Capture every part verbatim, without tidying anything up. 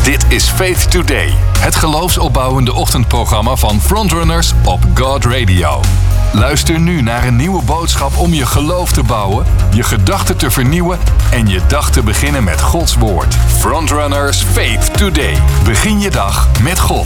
Dit is Faith Today, het geloofsopbouwende ochtendprogramma van Frontrunners op God Radio. Luister nu naar een nieuwe boodschap om je geloof te bouwen, je gedachten te vernieuwen en je dag te beginnen met Gods woord. Frontrunners Faith Today. Begin je dag met God.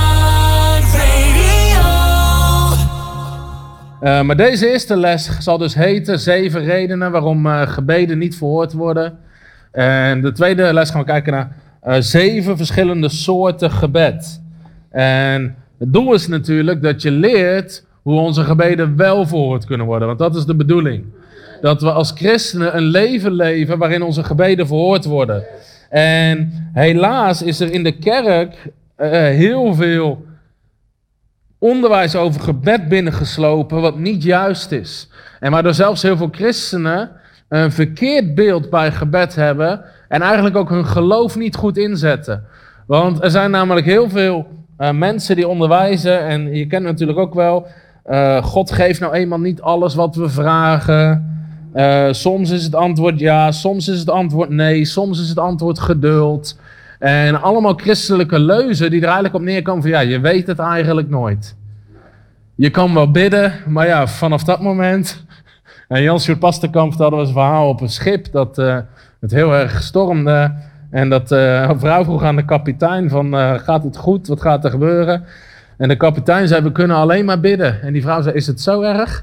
Uh, maar deze eerste les zal dus heten zeven redenen waarom uh, gebeden niet verhoord worden. En de tweede les gaan we kijken naar uh, zeven verschillende soorten gebed. En het doel is natuurlijk dat je leert hoe onze gebeden wel verhoord kunnen worden. Want dat is de bedoeling. Dat we als christenen een leven leven waarin onze gebeden verhoord worden. En helaas is er in de kerk uh, heel veel onderwijs over gebed binnengeslopen wat niet juist is. En waardoor zelfs heel veel christenen een verkeerd beeld bij gebed hebben en eigenlijk ook hun geloof niet goed inzetten. Want er zijn namelijk heel veel uh, mensen die onderwijzen, en je kent natuurlijk ook wel, uh, God geeft nou eenmaal niet alles wat we vragen. Uh, soms is het antwoord ja, soms is het antwoord nee, soms is het antwoord geduld. En allemaal christelijke leuzen die er eigenlijk op neerkomen van ja, je weet het eigenlijk nooit. Je kan wel bidden, maar ja, vanaf dat moment. En Jans-Sjoerd Pasterkamp vertelde was een verhaal op een schip dat uh, het heel erg stormde. En dat uh, een vrouw vroeg aan de kapitein van uh, gaat het goed, wat gaat er gebeuren? En de kapitein zei we kunnen alleen maar bidden. En die vrouw zei is het zo erg?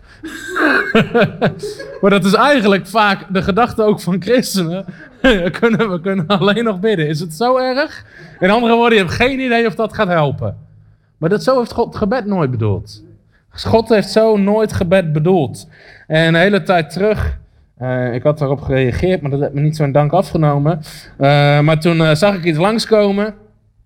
Maar dat is eigenlijk vaak de gedachte ook van christenen. we, kunnen, we kunnen alleen nog bidden. Is het zo erg? In andere woorden, je hebt geen idee of dat gaat helpen. Maar dat zo heeft God het gebed nooit bedoeld. God heeft zo nooit gebed bedoeld. En een hele tijd terug, uh, ik had daarop gereageerd, maar dat werd me niet zo'n dank afgenomen. Uh, maar toen uh, zag ik iets langskomen.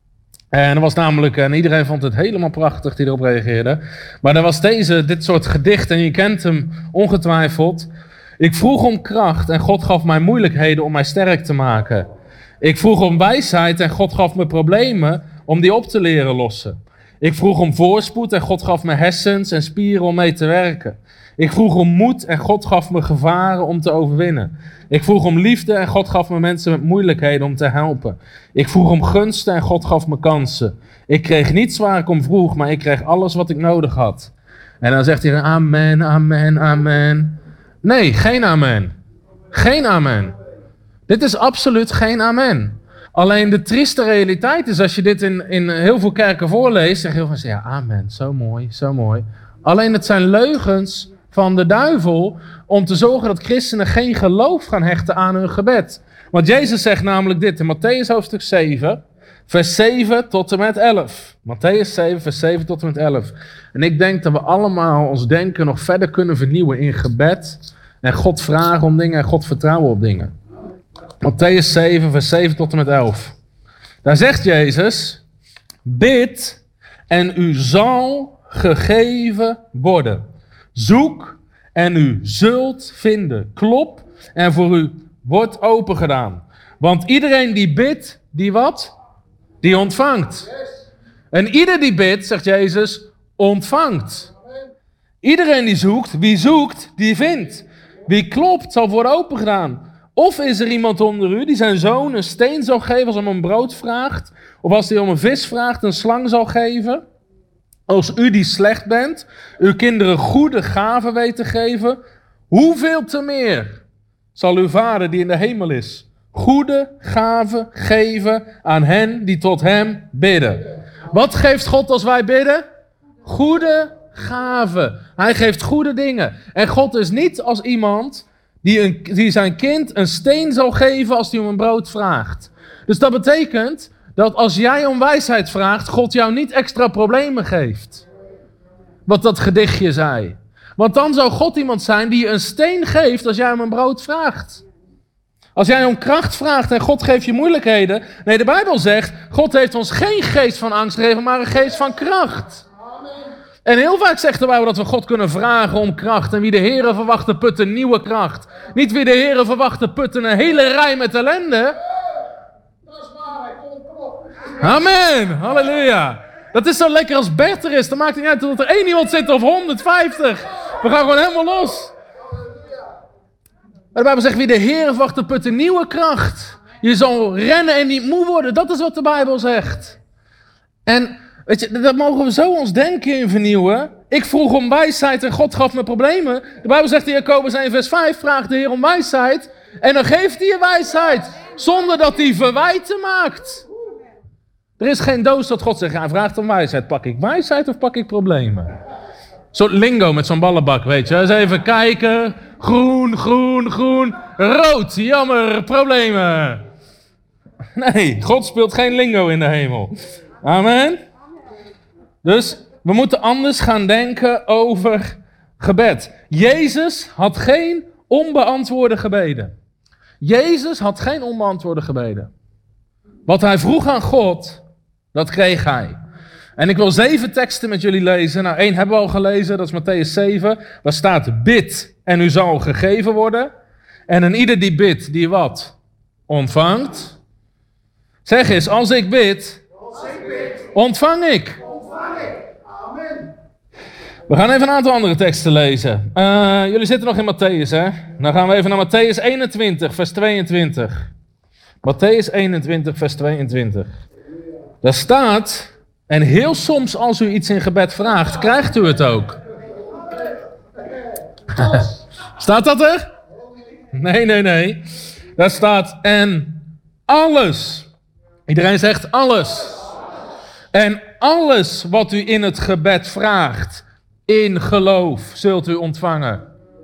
En dat was namelijk, en iedereen vond het helemaal prachtig die erop reageerde. Maar er was deze, dit soort gedicht, en je kent hem ongetwijfeld. Ik vroeg om kracht en God gaf mij moeilijkheden om mij sterk te maken. Ik vroeg om wijsheid en God gaf me problemen om die op te leren lossen. Ik vroeg om voorspoed en God gaf me hersens en spieren om mee te werken. Ik vroeg om moed en God gaf me gevaren om te overwinnen. Ik vroeg om liefde en God gaf me mensen met moeilijkheden om te helpen. Ik vroeg om gunsten en God gaf me kansen. Ik kreeg niets waar ik om vroeg, maar ik kreeg alles wat ik nodig had. En dan zegt hij amen, amen, amen. Nee, geen amen. Geen amen. Dit is absoluut geen amen. Alleen de trieste realiteit is, als je dit in, in heel veel kerken voorleest, zeg je heel veel, ja, amen, zo mooi, zo mooi. Alleen het zijn leugens van de duivel om te zorgen dat christenen geen geloof gaan hechten aan hun gebed. Want Jezus zegt namelijk dit in Mattheüs hoofdstuk zeven, vers zeven tot en met elf. Mattheüs zeven, vers zeven tot en met elf. En ik denk dat we allemaal ons denken nog verder kunnen vernieuwen in gebed en God vragen om dingen en God vertrouwen op dingen. Mattheüs zeven, vers zeven tot en met elf. Daar zegt Jezus, bid en u zal gegeven worden. Zoek en u zult vinden. Klop en voor u wordt opengedaan. Want iedereen die bidt, die wat? Die ontvangt. En ieder die bidt, zegt Jezus, ontvangt. Iedereen die zoekt, wie zoekt, die vindt. Wie klopt, zal worden opengedaan. Of is er iemand onder u die zijn zoon een steen zal geven als hij om een brood vraagt? Of als hij om een vis vraagt, een slang zal geven? Als u die slecht bent, uw kinderen goede gaven weet te geven, hoeveel te meer zal uw vader die in de hemel is goede gaven geven aan hen die tot hem bidden? Wat geeft God als wij bidden? Goede gaven. Hij geeft goede dingen. En God is niet als iemand Die, een, die zijn kind een steen zal geven als hij om een brood vraagt. Dus dat betekent dat als jij om wijsheid vraagt, God jou niet extra problemen geeft. Wat dat gedichtje zei. Want dan zou God iemand zijn die je een steen geeft als jij om een brood vraagt. Als jij om kracht vraagt en God geeft je moeilijkheden. Nee, de Bijbel zegt, God heeft ons geen geest van angst gegeven, maar een geest van kracht. En heel vaak zegt de Bijbel dat we God kunnen vragen om kracht. En wie de Heere verwacht, put een nieuwe kracht. Niet wie de Heere verwacht, put een hele rij met ellende. Amen, halleluja. Dat is zo lekker als Bert er is. Dan maakt het niet uit dat er één iemand zit of honderdvijftig. We gaan gewoon helemaal los. Maar de Bijbel zegt wie de Heere verwacht, put een nieuwe kracht. Je zal rennen en niet moe worden. Dat is wat de Bijbel zegt. En weet je, dat mogen we zo ons denken in vernieuwen. Ik vroeg om wijsheid en God gaf me problemen. De Bijbel zegt in Jacobus één vers vijf, vraag de Heer om wijsheid. En dan geeft hij je wijsheid. Zonder dat hij verwijten maakt. Er is geen doos dat God zegt, hij vraagt om wijsheid. Pak ik wijsheid of pak ik problemen? Een soort lingo met zo'n ballenbak, weet je. Eens even kijken. Groen, groen, groen. Rood, jammer, problemen. Nee, God speelt geen lingo in de hemel. Amen. Dus we moeten anders gaan denken over gebed. Jezus had geen onbeantwoorde gebeden. Jezus had geen onbeantwoorde gebeden. Wat hij vroeg aan God, dat kreeg hij. En ik wil zeven teksten met jullie lezen. Nou, één hebben we al gelezen, dat is Mattheüs zeven. Daar staat, bid en u zal gegeven worden. En een ieder die bidt, die wat? Ontvangt. Zeg eens, als ik bid, als ik bid ontvang ik. Ontvang ik. Amen. We gaan even een aantal andere teksten lezen. Uh, jullie zitten nog in Mattheüs, hè? Dan gaan we even naar Mattheüs eenentwintig, vers tweeëntwintig. Mattheüs eenentwintig, vers tweeëntwintig. Daar staat, en heel soms als u iets in gebed vraagt, krijgt u het ook. Staat dat er? Nee, nee, nee. Daar staat, en alles. Iedereen zegt alles. En alles wat u in het gebed vraagt, in geloof, zult u ontvangen.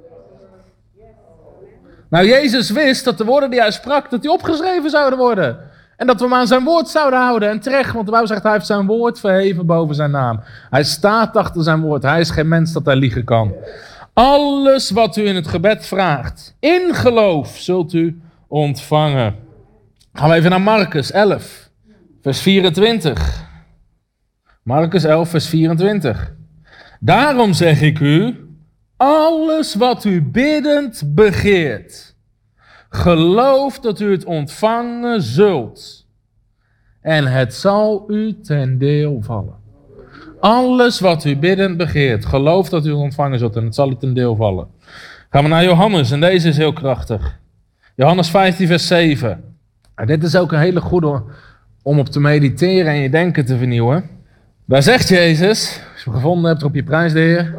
Nou, Jezus wist dat de woorden die hij sprak, dat die opgeschreven zouden worden. En dat we hem aan zijn woord zouden houden. En terecht, want de Bijbel zegt, hij heeft zijn woord verheven boven zijn naam. Hij staat achter zijn woord. Hij is geen mens dat hij liegen kan. Alles wat u in het gebed vraagt, in geloof, zult u ontvangen. Gaan we even naar Marcus elf, vers vierentwintig. Marcus elf, vers vierentwintig. Daarom zeg ik u, alles wat u biddend begeert, geloof dat u het ontvangen zult. En het zal u ten deel vallen. Alles wat u biddend begeert, geloof dat u het ontvangen zult en het zal u ten deel vallen. Gaan we naar Johannes en deze is heel krachtig. Johannes vijftien, vers zeven. En dit is ook een hele goede om op te mediteren en je denken te vernieuwen. Daar zegt Jezus, als je hem gevonden hebt, roep je prijs de Heer.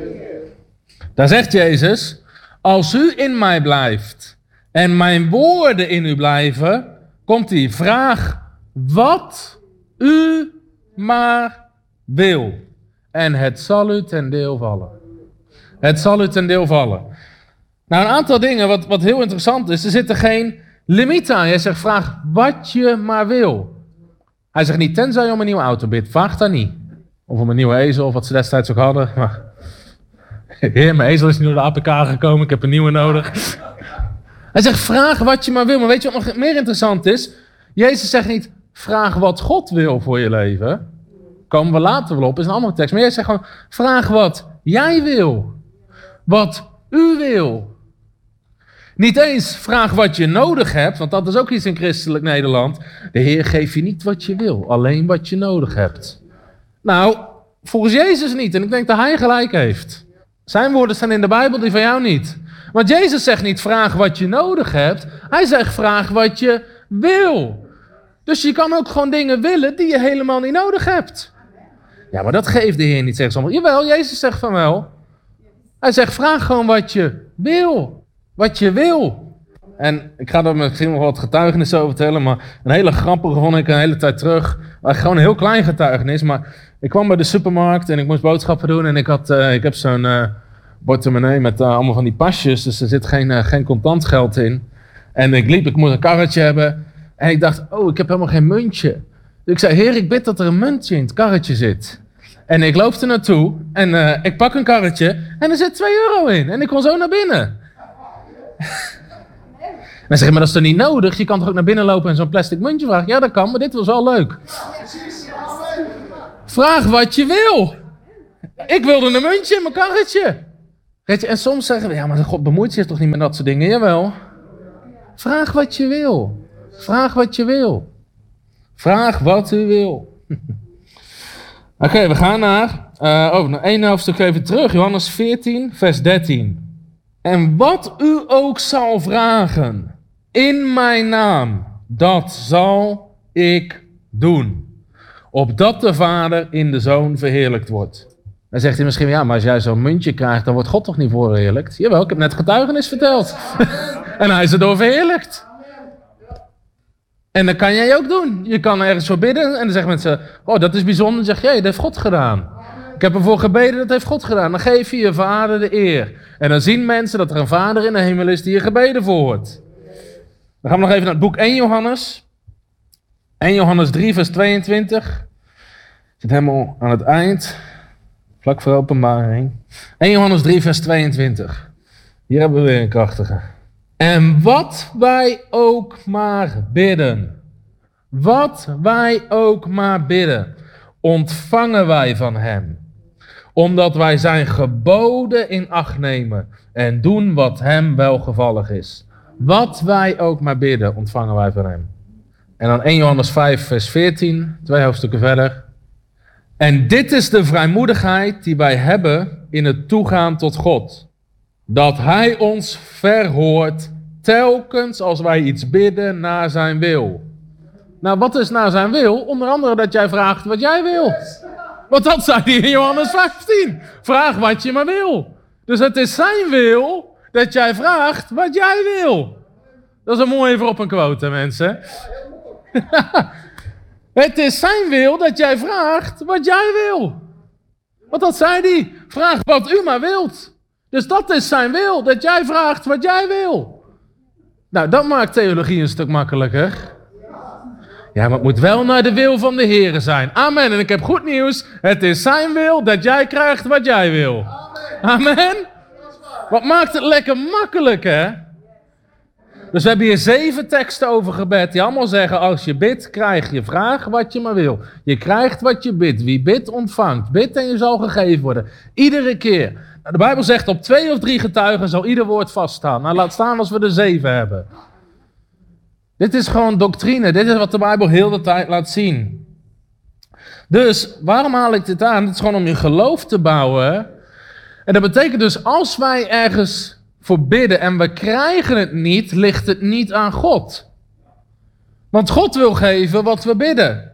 Daar zegt Jezus, als u in mij blijft en mijn woorden in u blijven, komt die vraag wat u maar wil. En het zal u ten deel vallen. Het zal u ten deel vallen. Nou, een aantal dingen wat, wat heel interessant is, er zitten geen limiet aan. Hij zegt, vraag wat je maar wil. Hij zegt niet, tenzij je om een nieuwe auto bidt, vraag dat niet. Of om een nieuwe ezel, of wat ze destijds ook hadden. Maar, heer, mijn ezel is niet door de A P K gekomen, ik heb een nieuwe nodig. Hij zegt, vraag wat je maar wil. Maar weet je wat nog meer interessant is? Jezus zegt niet, vraag wat God wil voor je leven. Komen we later wel op, is een andere tekst. Maar Jezus zegt gewoon, vraag wat jij wil. Wat u wil. Niet eens vraag wat je nodig hebt, want dat is ook iets in christelijk Nederland. De Heer geeft je niet wat je wil, alleen wat je nodig hebt. Nou, volgens Jezus niet. En ik denk dat hij gelijk heeft. Zijn woorden staan in de Bijbel, die van jou niet. Want Jezus zegt niet vraag wat je nodig hebt. Hij zegt vraag wat je wil. Dus je kan ook gewoon dingen willen die je helemaal niet nodig hebt. Ja, maar dat geeft de Heer niet, zegt sommigen. Jawel, Jezus zegt van wel. Hij zegt vraag gewoon wat je wil. Wat je wil. En ik ga er misschien nog wat getuigenissen over vertellen, maar een hele grappige vond ik een hele tijd terug. Gewoon een heel klein getuigenis, maar ik kwam bij de supermarkt en ik moest boodschappen doen en ik, had, uh, ik heb zo'n uh, portemonnee met uh, allemaal van die pasjes, dus er zit geen, uh, geen contant geld in. En ik liep, ik moest een karretje hebben en ik dacht, oh, ik heb helemaal geen muntje. Dus ik zei, Heer, ik bid dat er een muntje in het karretje zit. En ik loop er naartoe en uh, ik pak een karretje en er zit twee euro in en ik kon zo naar binnen. En dan zeg je, maar dat is toch niet nodig? Je kan toch ook naar binnen lopen en zo'n plastic muntje vragen? Ja, dat kan, maar dit was wel leuk. Vraag wat je wil. Ik wilde een muntje in mijn karretje. Weet je, en soms zeggen we, ja, maar God bemoeit zich toch niet met dat soort dingen? Jawel. Vraag wat je wil. Vraag wat je wil. Vraag wat u wil. Oké, okay, we gaan naar, uh, oh, naar één hoofdstuk even terug. Johannes veertien, vers dertien. En wat u ook zal vragen in mijn naam, dat zal ik doen. Opdat de Vader in de Zoon verheerlijkt wordt. Dan zegt hij misschien, ja, maar als jij zo'n muntje krijgt, dan wordt God toch niet verheerlijkt? Jawel, ik heb net getuigenis verteld. En hij is erdoor verheerlijkt. En dat kan jij ook doen. Je kan ergens voor bidden en dan zeggen mensen, oh, dat is bijzonder. Dan zeg je, hey, dat heeft God gedaan. Ik heb ervoor gebeden, dat heeft God gedaan. Dan geef je je Vader de eer. En dan zien mensen dat er een Vader in de hemel is die je gebeden voor hoort. Dan gaan we nog even naar het boek Eerste Johannes. Eerste Johannes drie, vers tweeëntwintig. Zit helemaal aan het eind. Vlak voor openbaring. Eerste Johannes drie, vers tweeëntwintig. Hier hebben we weer een krachtige. En wat wij ook maar bidden. Wat wij ook maar bidden. Ontvangen wij van hem. Omdat wij zijn geboden in acht nemen. En doen wat hem welgevallig is. Wat wij ook maar bidden, ontvangen wij van hem. En dan Eerste Johannes vijf, vers veertien. Twee hoofdstukken verder. En dit is de vrijmoedigheid die wij hebben in het toegaan tot God. Dat hij ons verhoort telkens als wij iets bidden naar zijn wil. Nou, wat is naar zijn wil? Onder andere dat jij vraagt wat jij wil. Want dat zei hij in Johannes vijftien. Vraag wat je maar wil. Dus het is zijn wil dat jij vraagt wat jij wil. Dat is een mooie voor op een quote, mensen. Het is zijn wil dat jij vraagt wat jij wil. Want dat zei hij. Vraag wat u maar wilt. Dus dat is zijn wil, dat jij vraagt wat jij wil. Nou, dat maakt theologie een stuk makkelijker. Ja, maar het moet wel naar de wil van de Heere zijn. Amen. En ik heb goed nieuws. Het is zijn wil dat jij krijgt wat jij wil. Amen. Wat maakt het lekker makkelijk, hè? Dus we hebben hier zeven teksten over gebed die allemaal zeggen, als je bidt, krijg je. Vraag wat je maar wil. Je krijgt wat je bidt. Wie bidt, ontvangt. Bid en je zal gegeven worden. Iedere keer. Nou, de Bijbel zegt, op twee of drie getuigen zal ieder woord vaststaan. Nou, laat staan als we er zeven hebben. Dit is gewoon doctrine. Dit is wat de Bijbel heel de tijd laat zien. Dus, waarom haal ik dit aan? Het is gewoon om je geloof te bouwen. En dat betekent dus, als wij ergens voor bidden en we krijgen het niet, ligt het niet aan God. Want God wil geven wat we bidden.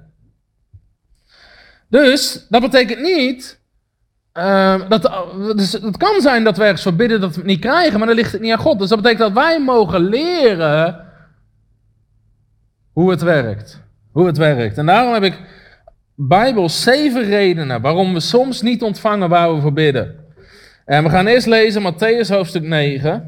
Dus, dat betekent niet, uh, dat, dus het kan zijn dat we ergens voor bidden dat we het niet krijgen, maar dan ligt het niet aan God. Dus dat betekent dat wij mogen leren hoe het werkt. Hoe het werkt. En daarom heb ik Bijbel zeven redenen waarom we soms niet ontvangen waar we voor bidden. En we gaan eerst lezen Mattheüs hoofdstuk negen.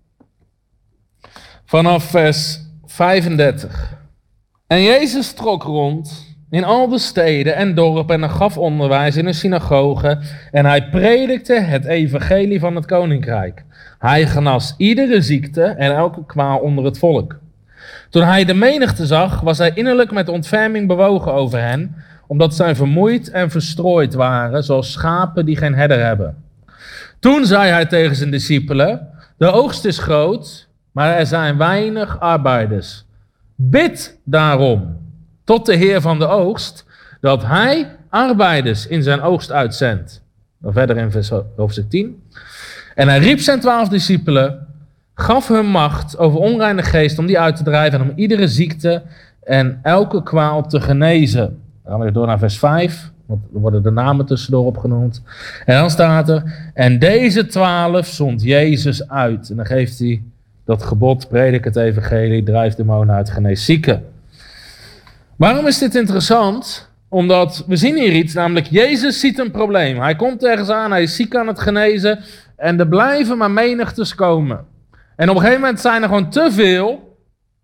Vanaf vers vijfendertig. En Jezus trok rond in al de steden en dorpen en gaf onderwijs in de synagogen. En hij predikte het evangelie van het koninkrijk. Hij genas iedere ziekte en elke kwaal onder het volk. Toen hij de menigte zag, was hij innerlijk met ontferming bewogen over hen, omdat zij vermoeid en verstrooid waren, zoals schapen die geen herder hebben. Toen zei hij tegen zijn discipelen, de oogst is groot, maar er zijn weinig arbeiders. Bid daarom tot de Heer van de oogst, dat hij arbeiders in zijn oogst uitzendt. Dan verder in vers hoofdstuk tien. En hij riep zijn twaalf discipelen, gaf hun macht over onreine geest om die uit te drijven en om iedere ziekte en elke kwaal te genezen. Dan gaan we door naar vers vijf. Want er worden de namen tussendoor opgenoemd. En dan staat er, en deze twaalf zond Jezus uit. En dan geeft hij dat gebod, predik het evangelie, drijf demonen uit, genees zieken. Waarom is dit interessant? Omdat we zien hier iets, namelijk Jezus ziet een probleem. Hij komt ergens aan, hij is ziek aan het genezen en er blijven maar menigtes komen. En op een gegeven moment zijn er gewoon te veel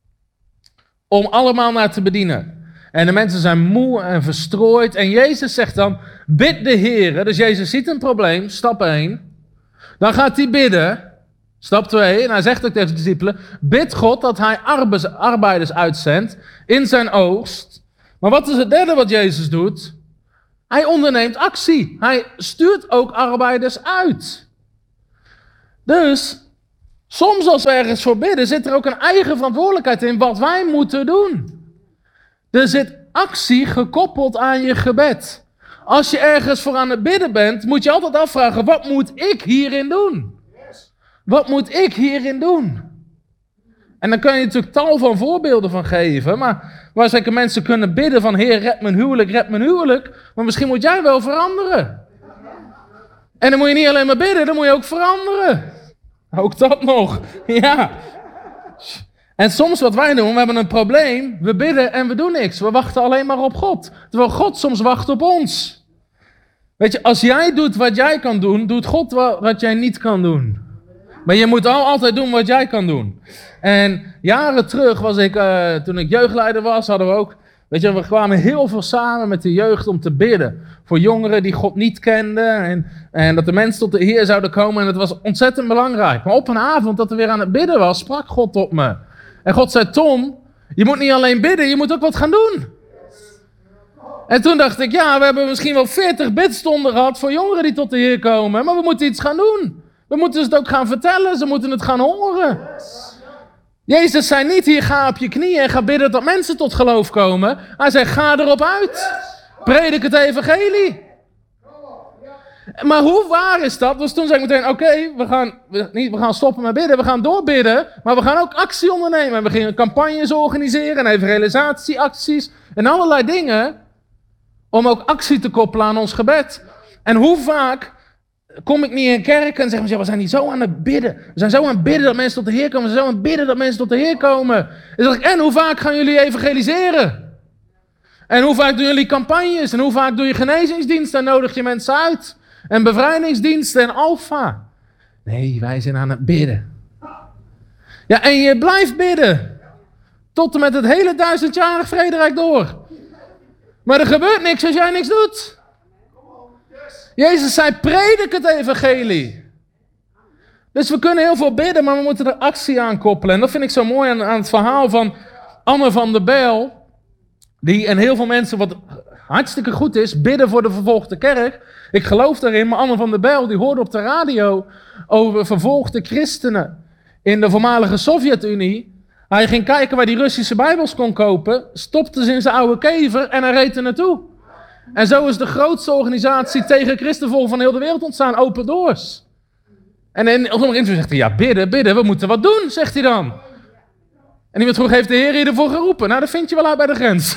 om allemaal naar te bedienen. En de mensen zijn moe en verstrooid. En Jezus zegt dan, bid de Heere. Dus Jezus ziet een probleem, stap één. Dan gaat hij bidden, stap twee. En hij zegt ook tegen de discipelen, bid God dat hij arbeiders uitzendt in zijn oogst. Maar wat is het derde wat Jezus doet? Hij onderneemt actie. Hij stuurt ook arbeiders uit. Dus, soms als we ergens voor bidden, zit er ook een eigen verantwoordelijkheid in wat wij moeten doen. Er zit actie gekoppeld aan je gebed. Als je ergens voor aan het bidden bent, moet je altijd afvragen, wat moet ik hierin doen? Wat moet ik hierin doen? En dan kun je natuurlijk tal van voorbeelden van geven, maar waar zeker mensen kunnen bidden van, Heer, red mijn huwelijk, red mijn huwelijk, maar misschien moet jij wel veranderen. En dan moet je niet alleen maar bidden, dan moet je ook veranderen. Ook dat nog, ja. En soms wat wij doen, we hebben een probleem, we bidden en we doen niks. We wachten alleen maar op God. Terwijl God soms wacht op ons. Weet je, als jij doet wat jij kan doen, doet God wat jij niet kan doen. Maar je moet al altijd doen wat jij kan doen. En jaren terug was ik, uh, toen ik jeugdleider was, hadden we ook, weet je, we kwamen heel veel samen met de jeugd om te bidden. Voor jongeren die God niet kenden en, en dat de mensen tot de Heer zouden komen. En het was ontzettend belangrijk. Maar op een avond dat we weer aan het bidden was, sprak God tot me. En God zei, Tom, je moet niet alleen bidden, je moet ook wat gaan doen. En toen dacht ik, ja, we hebben misschien wel veertig bidstonden gehad voor jongeren die tot de Heer komen. Maar we moeten iets gaan doen. We moeten het ook gaan vertellen, ze moeten het gaan horen. Jezus zei niet, hier ga op je knieën en ga bidden dat mensen tot geloof komen. Hij zei, ga erop uit. Predik het evangelie. Maar hoe waar is dat? Dus toen zei ik meteen, oké, okay, we, gaan, we, niet, we gaan stoppen met bidden, we gaan doorbidden. Maar we gaan ook actie ondernemen. En we gingen campagnes organiseren en evangelisatieacties en allerlei dingen. Om ook actie te koppelen aan ons gebed. En hoe vaak kom ik niet in kerk en zeg, ja, we zijn niet zo aan het bidden. We zijn zo aan het bidden dat mensen tot de Heer komen. We zijn zo aan het bidden dat mensen tot de Heer komen. En zeg ik, en hoe vaak gaan jullie evangeliseren? En hoe vaak doen jullie campagnes? En hoe vaak doe je genezingsdiensten en nodig je mensen uit? En bevrijdingsdiensten en alfa? Nee, wij zijn aan het bidden. Ja, en je blijft bidden. Tot en met het hele duizendjarig vrederijk door. Maar er gebeurt niks als jij niks doet. Jezus zei, predik het evangelie. Dus we kunnen heel veel bidden, maar we moeten er actie aan koppelen. En dat vind ik zo mooi aan, aan het verhaal van Anne van der Bijl. Die en heel veel mensen, wat hartstikke goed is, bidden voor de vervolgde kerk. Ik geloof daarin, maar Anne van der Bijl die hoorde op de radio over vervolgde christenen in de voormalige Sovjet-Unie. Hij ging kijken waar die Russische Bijbels kon kopen, stopte ze in zijn oude kever en hij reed er naartoe. En zo is de grootste organisatie tegen christenvolk van heel de wereld ontstaan, Open Doors. En in sommige interviews zegt hij, ja, bidden, bidden, we moeten wat doen, zegt hij dan. En iemand vroeg, heeft de Heer hier ervoor geroepen? Nou, dat vind je wel uit bij de grens.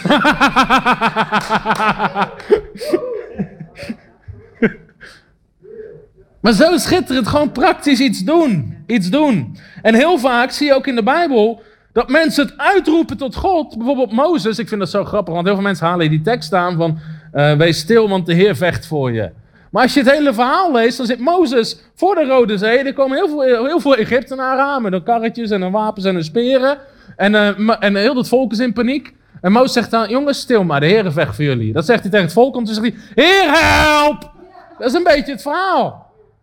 Maar zo schitterend, gewoon praktisch iets doen. Iets doen. En heel vaak zie je ook in de Bijbel dat mensen het uitroepen tot God. Bijvoorbeeld Mozes, ik vind dat zo grappig, want heel veel mensen halen die tekst aan van uh, wees stil, want de Heer vecht voor je. Maar als je het hele verhaal leest, dan zit Mozes voor de Rode Zee. Er komen heel veel, heel veel Egyptenaren aan met hun karretjes en hun wapens en hun speren. En, uh, en heel het volk is in paniek. En Mozes zegt dan, jongens, stil maar, de Heer vecht voor jullie. Dat zegt hij tegen het volk, en toen zegt hij, Heer, help! Dat is een beetje het verhaal.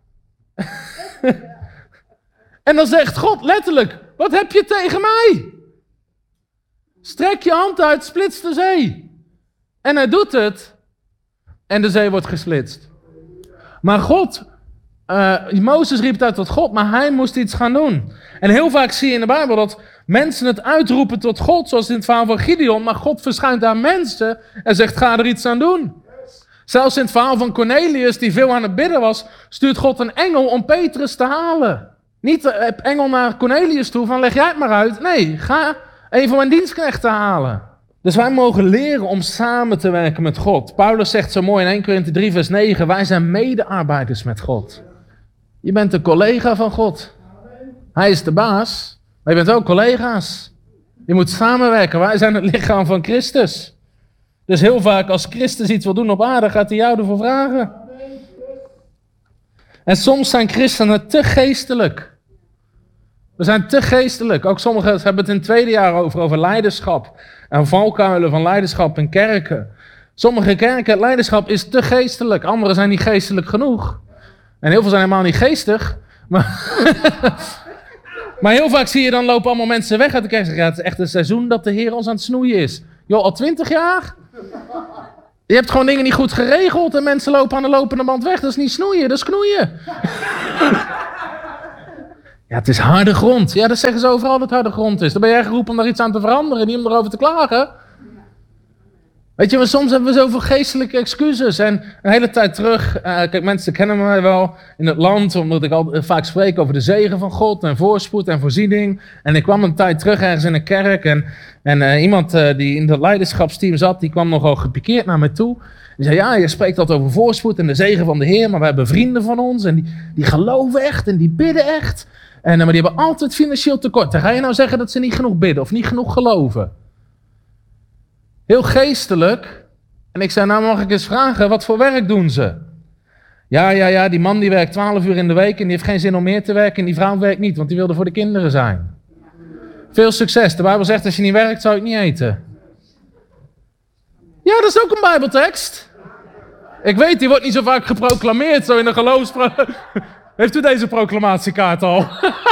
En dan zegt God letterlijk, wat heb je tegen mij? Strek je hand uit, splits de zee. En hij doet het. En de zee wordt gesplitst. Maar God, uh, Mozes riep het uit tot God, maar hij moest iets gaan doen. En heel vaak zie je in de Bijbel dat mensen het uitroepen tot God, zoals in het verhaal van Gideon, maar God verschijnt aan mensen en zegt, ga er iets aan doen. Zelfs in het verhaal van Cornelius, die veel aan het bidden was, stuurt God een engel om Petrus te halen. Niet een engel naar Cornelius toe, van leg jij het maar uit. Nee, ga een van mijn dienstknechten halen. Dus wij mogen leren om samen te werken met God. Paulus zegt zo mooi in Eerste Korinthe drie vers negen, wij zijn medearbeiders met God. Je bent een collega van God. Hij is de baas, maar je bent ook collega's. Je moet samenwerken, wij zijn het lichaam van Christus. Dus heel vaak als Christus iets wil doen op aarde, gaat hij jou ervoor vragen. En soms zijn christenen te geestelijk. We zijn te geestelijk. Ook sommigen hebben het in het tweede jaar over, over leiderschap. En valkuilen van leiderschap in kerken. Sommige kerken, het leiderschap is te geestelijk. Anderen zijn niet geestelijk genoeg. En heel veel zijn helemaal niet geestig. Maar, maar heel vaak zie je dan lopen allemaal mensen weg uit de kerk. En zeggen, ja, het is echt een seizoen dat de Heer ons aan het snoeien is. Joh, al twintig jaar? Je hebt gewoon dingen niet goed geregeld en mensen lopen aan de lopende band weg. Dat is niet snoeien, dat is knoeien. Ja, het is harde grond. Ja, dat zeggen ze overal dat het harde grond is. Dan ben jij geroepen om daar iets aan te veranderen, niet om erover te klagen. Weet je, maar soms hebben we zoveel geestelijke excuses. En een hele tijd terug, uh, kijk, mensen kennen mij wel in het land, omdat ik al uh, vaak spreek over de zegen van God en voorspoed en voorziening. En ik kwam een tijd terug ergens in een kerk en, en uh, iemand uh, die in dat leiderschapsteam zat, die kwam nogal gepikeerd naar mij toe. Die zei, ja, je spreekt altijd over voorspoed en de zegen van de Heer, maar we hebben vrienden van ons en die, die geloven echt en die bidden echt. En, uh, maar die hebben altijd financieel tekort. Dan ga je nou zeggen dat ze niet genoeg bidden of niet genoeg geloven? Heel geestelijk. En ik zei, nou mag ik eens vragen, wat voor werk doen ze? Ja, ja, ja, die man die werkt twaalf uur in de week en die heeft geen zin om meer te werken. En die vrouw werkt niet, want die wilde voor de kinderen zijn. Veel succes. De Bijbel zegt, als je niet werkt, zou ik niet eten. Ja, dat is ook een Bijbeltekst. Ik weet, die wordt niet zo vaak geproclameerd, zo in een geloofspro... Heeft u deze proclamatiekaart al?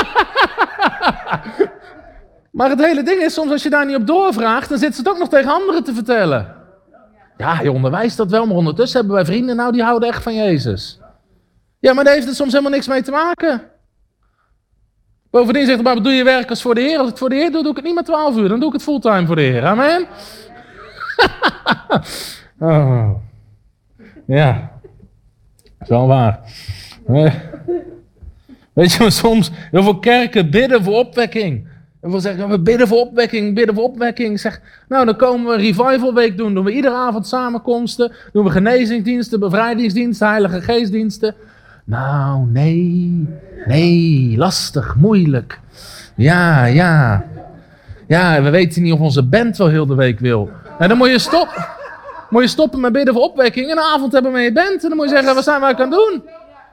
Maar het hele ding is, soms als je daar niet op doorvraagt, dan zit ze het ook nog tegen anderen te vertellen. Ja, je onderwijst dat wel, maar ondertussen hebben wij vrienden, nou die houden echt van Jezus. Ja, maar daar heeft het soms helemaal niks mee te maken. Bovendien zegt de Bijbel, doe je werk als voor de Heer. Als ik het voor de Heer doe, doe ik het niet maar twaalf uur, dan doe ik het fulltime voor de Heer. Amen? Oh. Ja, dat is wel waar. Weet je, maar soms, heel veel kerken bidden voor opwekking. En we zeggen, we bidden voor opwekking, bidden voor opwekking. Ik zeg, nou dan komen we een revival week doen. Doen we iedere avond samenkomsten. Doen we genezingsdiensten, bevrijdingsdiensten, heilige geestdiensten. Nou, nee, nee, lastig, moeilijk. Ja, ja. Ja, we weten niet of onze band wel heel de week wil. Nou, dan moet je stoppen. Moet je stoppen met bidden voor opwekking. En een avond hebben we met je band. En dan moet je zeggen, wat zijn wij aan het doen?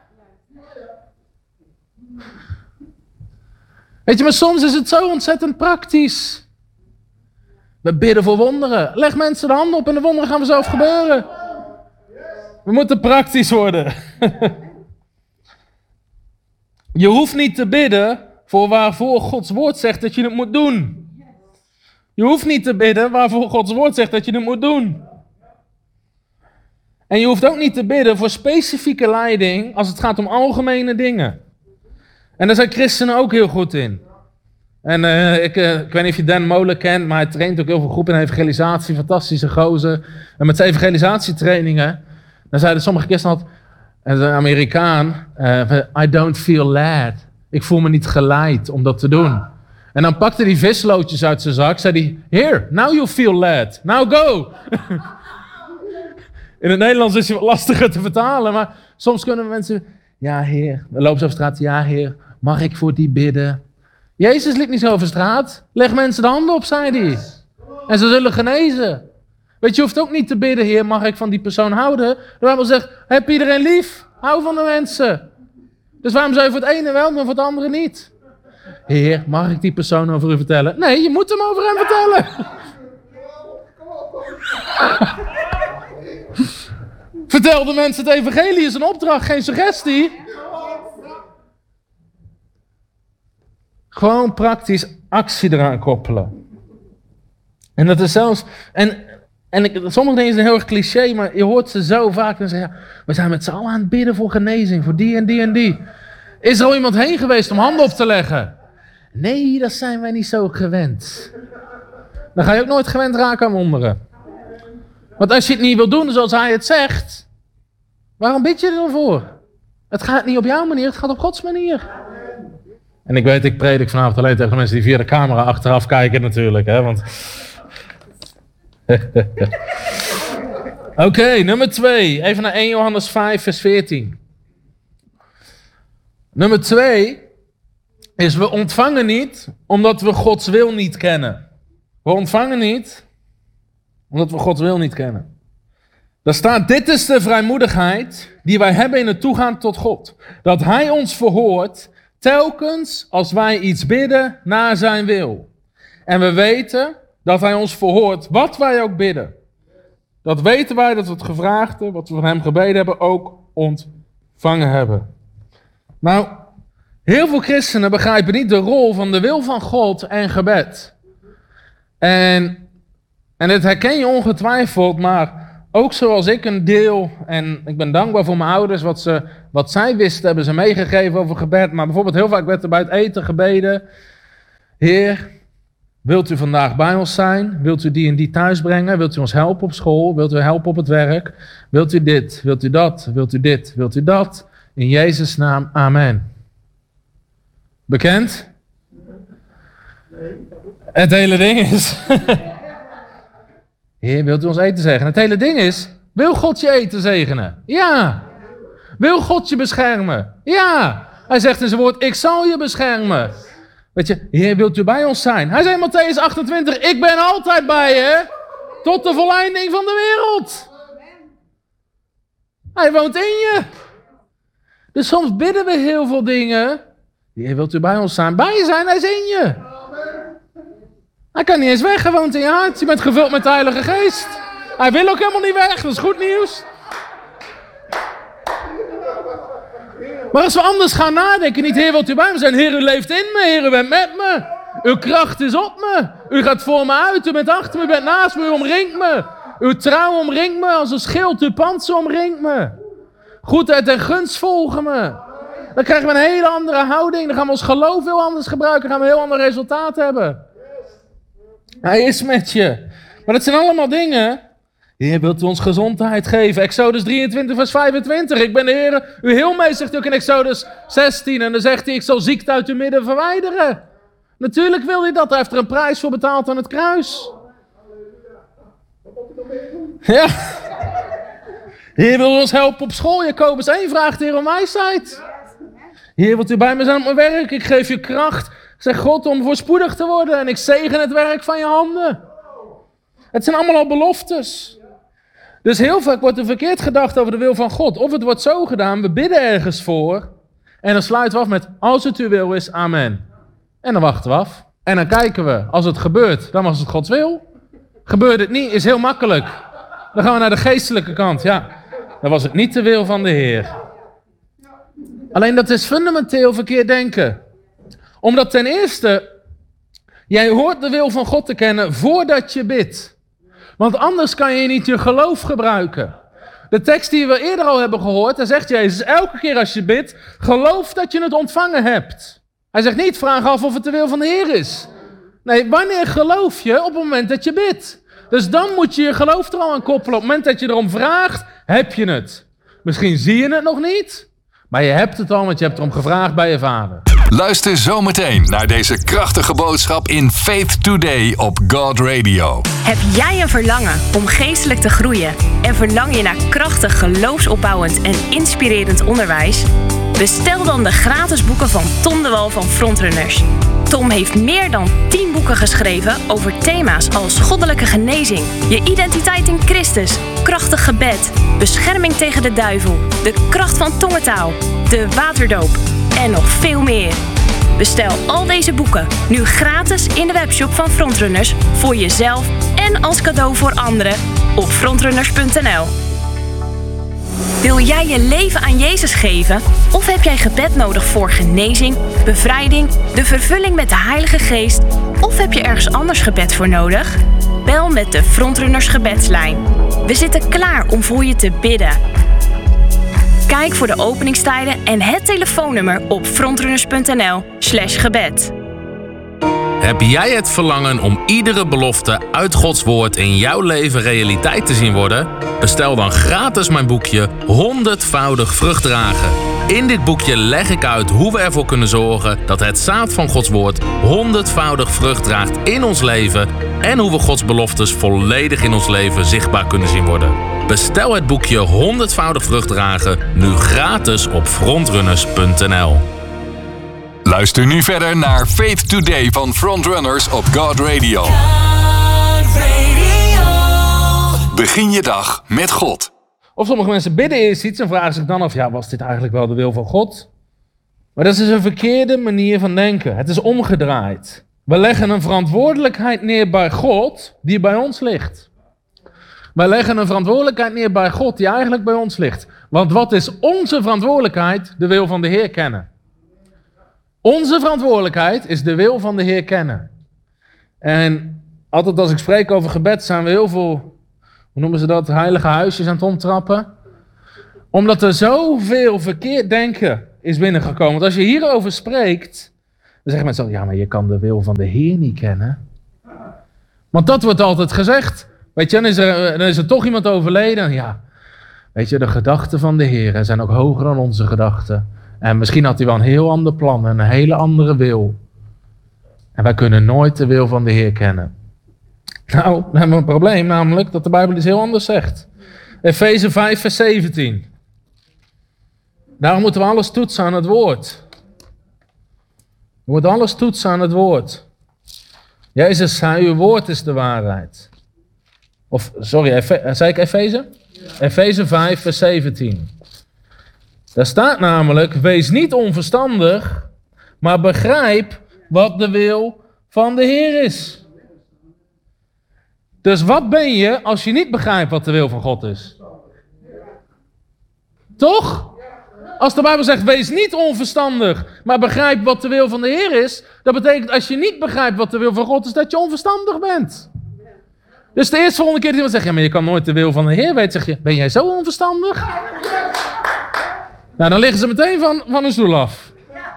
Weet je, maar soms is het zo ontzettend praktisch. We bidden voor wonderen. Leg mensen de handen op en de wonderen gaan vanzelf gebeuren. We moeten praktisch worden. Je hoeft niet te bidden voor waarvoor Gods woord zegt dat je het moet doen. Je hoeft niet te bidden waarvoor Gods woord zegt dat je het moet doen. En je hoeft ook niet te bidden voor specifieke leiding als het gaat om algemene dingen. En daar zijn christenen ook heel goed in. En uh, ik, uh, ik weet niet of je Dan Molen kent, maar hij traint ook heel veel groepen in evangelisatie, fantastische gozer. En met zijn evangelisatietrainingen, dan zeiden sommige christenen altijd, en een Amerikaan, uh, I don't feel led. Ik voel me niet geleid om dat te doen. En dan pakte hij vislootjes uit zijn zak, zei hij, here, now you feel led, now go. In het Nederlands is het wat lastiger te vertalen, maar soms kunnen mensen, ja heer, dan lopen ze over straat, ja heer, mag ik voor die bidden? Jezus liep niet zo over straat, leg mensen de handen op, zei hij. En ze zullen genezen. Weet je, je hoeft ook niet te bidden, heer, mag ik van die persoon houden? De Bijbel zegt, heb iedereen lief, hou van de mensen. Dus waarom zou je voor het ene wel, maar voor het andere niet? Heer, mag ik die persoon over u vertellen? Nee, je moet hem over hem vertellen. Vertel de mensen het evangelie is een opdracht, geen suggestie. Gewoon praktisch actie eraan koppelen. En dat is zelfs... En, en ik, sommige dingen zijn heel erg cliché, maar je hoort ze zo vaak. Dan zeggen, ja, we zijn met z'n allen aan het bidden voor genezing, voor die en die en die. Is er al iemand heen geweest om handen op te leggen? Nee, dat zijn wij niet zo gewend. Dan ga je ook nooit gewend raken aan wonderen. Want als je het niet wil doen zoals hij het zegt, waarom bid je er dan voor? Het gaat niet op jouw manier, het gaat op Gods manier. En ik weet, ik predik vanavond alleen tegen mensen die via de camera achteraf kijken natuurlijk. Hè, want... Oké, okay, nummer twee. Even naar eerste Johannes vijf, vers veertien. Nummer twee is, we ontvangen niet omdat we Gods wil niet kennen. We ontvangen niet omdat we Gods wil niet kennen. Daar staat, dit is de vrijmoedigheid die wij hebben in het toegaan tot God. Dat Hij ons verhoort telkens als wij iets bidden naar zijn wil. En we weten dat Hij ons verhoort wat wij ook bidden. Dat weten wij dat we het gevraagde, wat we van Hem gebeden hebben, ook ontvangen hebben. Nou, heel veel christenen begrijpen niet de rol van de wil van God en gebed. En, en dit herken je ongetwijfeld, maar ook zoals ik een deel, en ik ben dankbaar voor mijn ouders, wat, ze, wat zij wisten hebben ze meegegeven over gebed. Maar bijvoorbeeld heel vaak werd er bij het eten gebeden, Heer, Wilt u vandaag bij ons zijn? Wilt u die en die thuis brengen? Wilt u ons helpen op school? Wilt u helpen op het werk? Wilt u dit? Wilt u dat? Wilt u dit? Wilt u dat? In Jezus' naam, amen. Bekend? Het hele ding is... Heer, wilt u ons eten zegenen? Het hele ding is... Wil God je eten zegenen? Ja. Wil God je beschermen? Ja. Hij zegt in zijn woord, ik zal je beschermen. Weet je, Heer, wilt u bij ons zijn? Hij zei in Mattheüs achtentwintig, ik ben altijd bij je. Tot de volleinding van de wereld. Hij woont in je. Dus soms bidden we heel veel dingen. Heer, wilt u bij ons zijn? Bij je zijn, hij is in je. Hij kan niet eens weg, hij woont in je hart. Je bent gevuld met de Heilige Geest. Hij wil ook helemaal niet weg, dat is goed nieuws. Maar als we anders gaan nadenken, niet Heer, wilt u bij me zijn? Heer, u leeft in me, Heer, u bent met me. Uw kracht is op me. U gaat voor me uit, u bent achter me, u bent naast me, u omringt me. Uw trouw omringt me, als een schild, uw pantser omringt me. Goedheid en gunst volgen me. Dan krijgen we een hele andere houding, dan gaan we ons geloof heel anders gebruiken, dan gaan we een heel ander resultaat hebben. Hij is met je. Maar dat zijn allemaal dingen... Heer, wilt u ons gezondheid geven? Exodus drieëntwintig vers vijfentwintig. Ik ben de Heer, uw heelmeester, zegt hij ook in Exodus zestien. En dan zegt hij, ik zal ziekte uit uw midden verwijderen. Natuurlijk wil hij dat. Hij heeft er een prijs voor betaald aan het kruis. Ja. Heer, wil u ons helpen op school? Jacobus één vraagt de Heer om wijsheid. Heer, wilt u bij me zijn op mijn werk? Ik geef je kracht, zeg God, om voorspoedig te worden. En ik zegen het werk van je handen. Het zijn allemaal al beloftes. Dus heel vaak wordt er verkeerd gedacht over de wil van God. Of het wordt zo gedaan, we bidden ergens voor. En dan sluiten we af met, als het uw wil is, amen. En dan wachten we af. En dan kijken we, als het gebeurt, dan was het Gods wil. Gebeurt het niet, is heel makkelijk. Dan gaan we naar de geestelijke kant. Ja, dan was het niet de wil van de Heer. Alleen dat is fundamenteel verkeerd denken. Omdat ten eerste, jij hoort de wil van God te kennen voordat je bidt. Want anders kan je niet je geloof gebruiken. De tekst die we eerder al hebben gehoord, daar zegt Jezus, elke keer als je bidt, geloof dat je het ontvangen hebt. Hij zegt niet, vraag af of het de wil van de Heer is. Nee, wanneer geloof je? Op het moment dat je bidt. Dus dan moet je je geloof er al aan koppelen. Op het moment dat je erom vraagt, heb je het. Misschien zie je het nog niet, maar je hebt het al, want je hebt erom gevraagd bij je vader. Luister zometeen naar deze krachtige boodschap in Faith Today op God Radio. Heb jij een verlangen om geestelijk te groeien en verlang je naar krachtig, geloofsopbouwend en inspirerend onderwijs? Bestel dan de gratis boeken van Tom de Wal van Frontrunners. Tom heeft meer dan tien boeken geschreven over thema's als goddelijke genezing, je identiteit in Christus, krachtig gebed, bescherming tegen de duivel, de kracht van tongentaal, de waterdoop en nog veel meer. Bestel al deze boeken nu gratis in de webshop van Frontrunners voor jezelf en als cadeau voor anderen op frontrunners punt n l. Wil jij je leven aan Jezus geven? Of heb jij gebed nodig voor genezing, bevrijding, de vervulling met de Heilige Geest? Of heb je ergens anders gebed voor nodig? Bel met de Frontrunners gebedslijn. We zitten klaar om voor je te bidden. Kijk voor de openingstijden en het telefoonnummer op frontrunners punt n l slash gebed. Heb jij het verlangen om iedere belofte uit Gods woord in jouw leven realiteit te zien worden? Bestel dan gratis mijn boekje honderdvoudig vrucht dragen. In dit boekje leg ik uit hoe we ervoor kunnen zorgen dat het zaad van Gods woord honderdvoudig vrucht draagt in ons leven en hoe we Gods beloftes volledig in ons leven zichtbaar kunnen zien worden. Bestel het boekje honderdvoudig vrucht dragen nu gratis op frontrunners punt n l. Luister nu verder naar Faith Today van Frontrunners op God Radio. God Radio. Begin je dag met God. Of sommige mensen bidden eerst iets en vragen zich dan af, ja, was dit eigenlijk wel de wil van God? Maar dat is een verkeerde manier van denken. Het is omgedraaid. We leggen een verantwoordelijkheid neer bij God die bij ons ligt. Wij leggen een verantwoordelijkheid neer bij God die eigenlijk bij ons ligt. Want wat is onze verantwoordelijkheid? De wil van de Heer kennen. Onze verantwoordelijkheid is de wil van de Heer kennen. En altijd als ik spreek over gebed zijn we heel veel, hoe noemen ze dat, heilige huisjes aan het omtrappen. Omdat er zoveel verkeerd denken is binnengekomen. Want als je hierover spreekt, dan zeggen mensen zo, ja, maar je kan de wil van de Heer niet kennen. Want dat wordt altijd gezegd. Weet je, dan is er, dan is er toch iemand overleden. Ja, weet je, de gedachten van de Heer zijn ook hoger dan onze gedachten. En misschien had hij wel een heel ander plan en een hele andere wil. En wij kunnen nooit de wil van de Heer kennen. Nou, dan hebben we een probleem, namelijk dat de Bijbel iets heel anders zegt. Efeze vijf, vers zeventien. Daarom moeten we alles toetsen aan het woord. We moeten alles toetsen aan het woord. Jezus zei, uw woord is de waarheid. Of, sorry, Efe, zei ik Efeze? Efeze vijf, vers zeventien. Daar staat namelijk, wees niet onverstandig, maar begrijp wat de wil van de Heer is. Dus wat ben je als je niet begrijpt wat de wil van God is? Toch? Als de Bijbel zegt, wees niet onverstandig, maar begrijp wat de wil van de Heer is, dat betekent als je niet begrijpt wat de wil van God is, dat je onverstandig bent. Dus de eerste volgende keer dat iemand zegt, ja, maar je kan nooit de wil van de Heer weten, zeg je, ben jij zo onverstandig? Nou, dan liggen ze meteen van, van hun stoel af.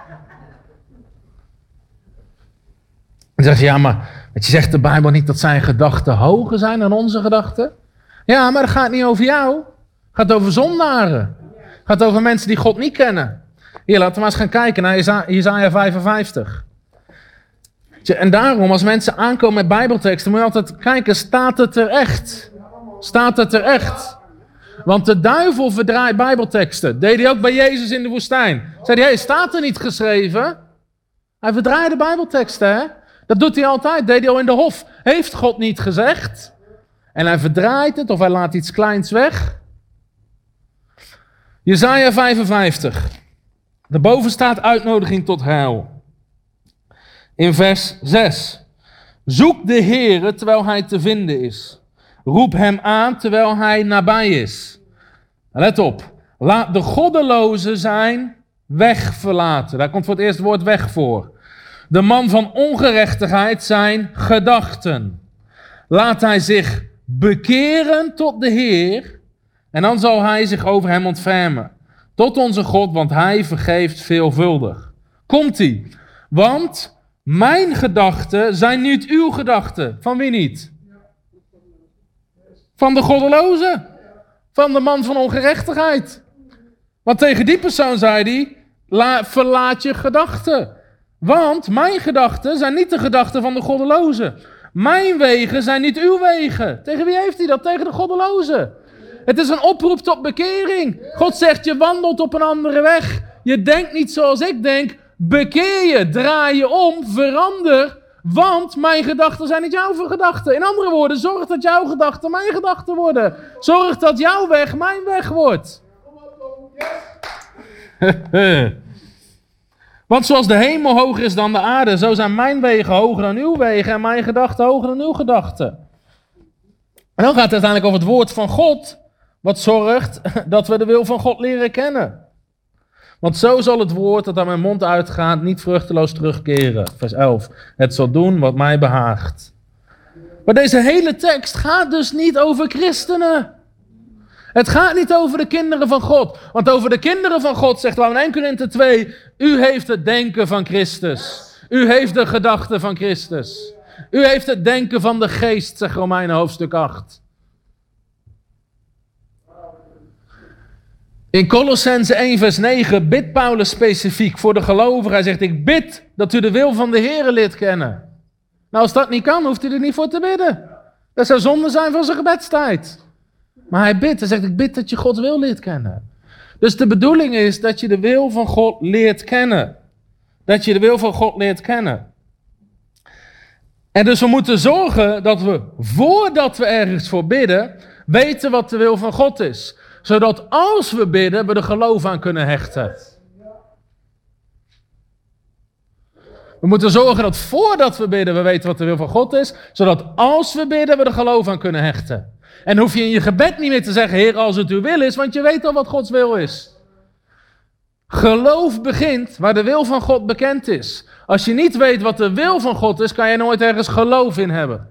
Dan zeg je, ja, maar je zegt de Bijbel niet dat zijn gedachten hoger zijn dan onze gedachten? Ja, maar het gaat niet over jou. Het gaat over zondaren. Het gaat over mensen die God niet kennen. Hier, laten we maar eens gaan kijken naar Jesaja vijfenvijftig. En daarom, als mensen aankomen met Bijbelteksten, moet je altijd kijken, staat het er echt? Staat het er echt? Want de duivel verdraait Bijbelteksten. Deed hij ook bij Jezus in de woestijn. Zei hij, hey, staat er niet geschreven? Hij verdraaide Bijbelteksten, hè? Dat doet hij altijd. Deed hij al in de hof. Heeft God niet gezegd? En hij verdraait het of hij laat iets kleins weg. Jesaja vijfenvijftig. Daarboven staat uitnodiging tot heil. In vers zes. Zoek de Heere terwijl hij te vinden is. Roep hem aan terwijl hij nabij is. Let op. Laat de goddeloze zijn weg verlaten. Daar komt voor het eerst het woord weg voor. De man van ongerechtigheid zijn gedachten. Laat hij zich bekeren tot de Heer. En dan zal hij zich over hem ontfermen. Tot onze God, want hij vergeeft veelvuldig. Komt-ie. Want mijn gedachten zijn niet uw gedachten. Van wie niet? Van de goddeloze. Van de man van ongerechtigheid. Want tegen die persoon zei hij, la, verlaat je gedachten. Want mijn gedachten zijn niet de gedachten van de goddeloze. Mijn wegen zijn niet uw wegen. Tegen wie heeft hij dat? Tegen de goddeloze. Het is een oproep tot bekering. God zegt, je wandelt op een andere weg. Je denkt niet zoals ik denk. Bekeer je, draai je om, verander. Want mijn gedachten zijn niet jouw gedachten. In andere woorden, zorg dat jouw gedachten mijn gedachten worden. Zorg dat jouw weg mijn weg wordt. Want zoals de hemel hoger is dan de aarde, zo zijn mijn wegen hoger dan uw wegen en mijn gedachten hoger dan uw gedachten. En dan gaat het uiteindelijk over het woord van God, wat zorgt dat we de wil van God leren kennen. Want zo zal het woord dat aan mijn mond uitgaat niet vruchteloos terugkeren. Vers elf. Het zal doen wat mij behaagt. Maar deze hele tekst gaat dus niet over christenen. Het gaat niet over de kinderen van God. Want over de kinderen van God zegt wel in Eerste Korinthe twee... U heeft het denken van Christus. U heeft de gedachten van Christus. U heeft het denken van de geest, zegt Romeinen hoofdstuk acht. In Kolossenzen één vers negen bidt Paulus specifiek voor de gelovigen. Hij zegt, ik bid dat u de wil van de Heere leert kennen. Nou, als dat niet kan, hoeft u er niet voor te bidden. Dat zou zonde zijn van zijn gebedstijd. Maar hij bidt, hij zegt, ik bid dat je Gods wil leert kennen. Dus de bedoeling is dat je de wil van God leert kennen. Dat je de wil van God leert kennen. En dus we moeten zorgen dat we, voordat we ergens voor bidden, weten wat de wil van God is. Zodat als we bidden, we er geloof aan kunnen hechten. We moeten zorgen dat voordat we bidden, we weten wat de wil van God is. Zodat als we bidden, we er geloof aan kunnen hechten. En hoef je in je gebed niet meer te zeggen, Heer, als het uw wil is, want je weet al wat Gods wil is. Geloof begint waar de wil van God bekend is. Als je niet weet wat de wil van God is, kan je nooit ergens geloof in hebben.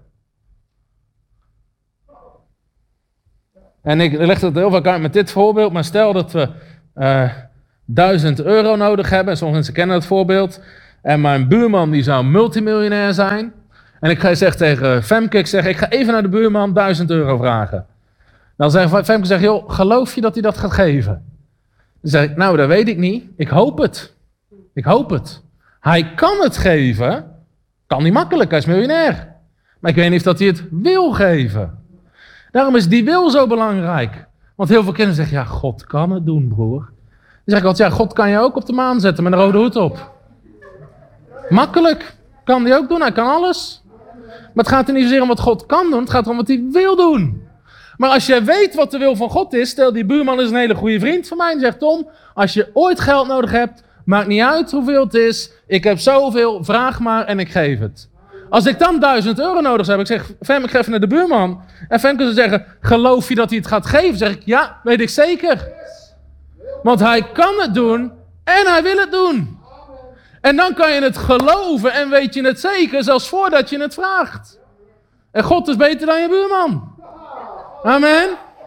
En ik leg het heel vaak uit met dit voorbeeld, maar stel dat we uh, duizend euro nodig hebben. Sommige mensen kennen het voorbeeld. En mijn buurman die zou multimiljonair zijn. En ik ga zeg tegen Femke, ik zeg, ik ga even naar de buurman duizend euro vragen. Dan zegt Femke, zeg, joh, geloof je dat hij dat gaat geven? Dan zeg ik, nou, dat weet ik niet. Ik hoop het. Ik hoop het. Hij kan het geven. Kan niet makkelijk, hij is miljonair. Maar ik weet niet of dat hij het wil geven. Daarom is die wil zo belangrijk. Want heel veel kinderen zeggen, ja, God kan het doen, broer. Dan zeg ik altijd, ja, God kan je ook op de maan zetten met een rode hoed op. Makkelijk. Kan hij ook doen, hij kan alles. Maar het gaat er niet zozeer om wat God kan doen, het gaat erom wat hij wil doen. Maar als jij weet wat de wil van God is, stel die buurman is een hele goede vriend van mij en zegt, Tom, als je ooit geld nodig hebt, maakt niet uit hoeveel het is, ik heb zoveel, vraag maar en ik geef het. Als ik dan duizend euro nodig heb, ik zeg, Fem, ik ga even naar de buurman. En Fem kan ze zeggen, geloof je dat hij het gaat geven? Zeg ik, ja, weet ik zeker. Want hij kan het doen en hij wil het doen. En dan kan je het geloven en weet je het zeker, zelfs voordat je het vraagt. En God is beter dan je buurman. Amen.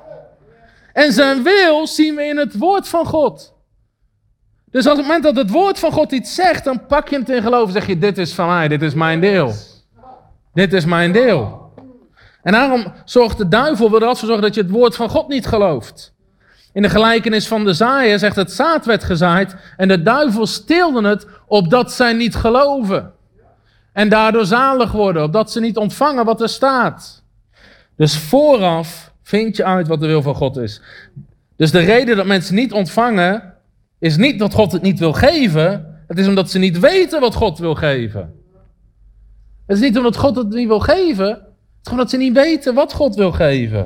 En zijn wil zien we in het woord van God. Dus als het moment dat het woord van God iets zegt, dan pak je het in geloof en zeg je, dit is van mij, dit is mijn deel. Dit is mijn deel. En daarom zorgt de duivel wil er altijd voor zorgen dat je het woord van God niet gelooft. In de gelijkenis van de zaaier zegt het zaad werd gezaaid en de duivel steelde het opdat zij niet geloven. En daardoor zalig worden, opdat ze niet ontvangen wat er staat. Dus vooraf vind je uit wat de wil van God is. Dus de reden dat mensen niet ontvangen, is niet dat God het niet wil geven. Het is omdat ze niet weten wat God wil geven. Het is niet omdat God het niet wil geven. Het is omdat ze niet weten wat God wil geven.